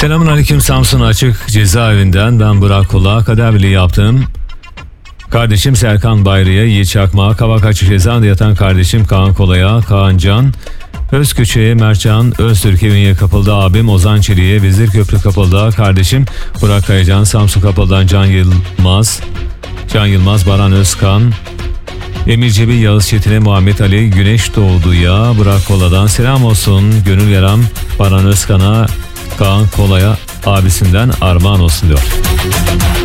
Selamünaleyküm Samsun Açık Cezaevinden ben Burak Kula. Kader birliği yaptım. Kardeşim Serkan Bayrı'ya, Yiğit Çakmak'a, Kavak Açık Cezaevinde yatan kardeşim Kaan Kolay'a, Kaan Can Özküçe'ye, Mertcan Öztürk Evinye Kapıl'da abim Ozan Çelik'e, Vezir Köprü Kapıl'da kardeşim Burak Kayacan, Samsun Kapıl'dan Can Yılmaz, Baran Özkan, Emir Cebi, Yağız Çetin'e, Muhammed Ali Güneş Doğdu'ya, Burak Kola'dan selam olsun. Gönül yaram Baran Özkan'a, Kaan Kolay'a abisinden armağan olsun diyor.